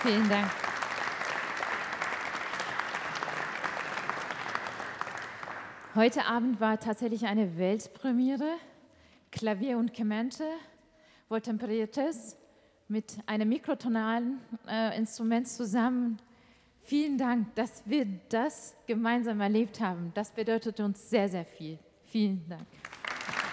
Vielen Dank. Heute Abend war tatsächlich eine Weltpremiere. Klavier und Kemente, wohltemperiertes, mit einem mikrotonalen Instrument zusammen. Vielen Dank, dass wir das gemeinsam erlebt haben. Das bedeutet uns sehr, sehr viel. Vielen Dank.